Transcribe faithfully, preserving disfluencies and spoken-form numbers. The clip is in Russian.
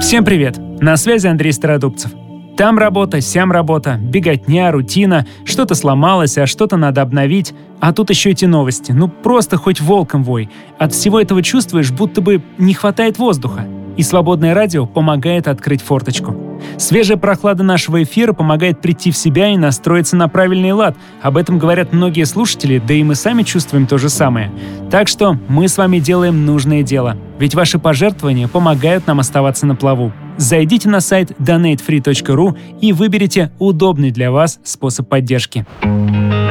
Всем привет! На связи Андрей Стародубцев. Там работа, сям работа, беготня, рутина, что-то сломалось, а что-то надо обновить. А тут еще эти новости. Ну просто хоть волком вой. От всего этого чувствуешь, будто бы не хватает воздуха. И свободное радио помогает открыть форточку. Свежая прохлада нашего эфира помогает прийти в себя и настроиться на правильный лад. Об этом говорят многие слушатели, да и мы сами чувствуем то же самое. Так что мы с вами делаем нужное дело. Ведь ваши пожертвования помогают нам оставаться на плаву. Зайдите на сайт донейт фри точка ру и выберите удобный для вас способ поддержки.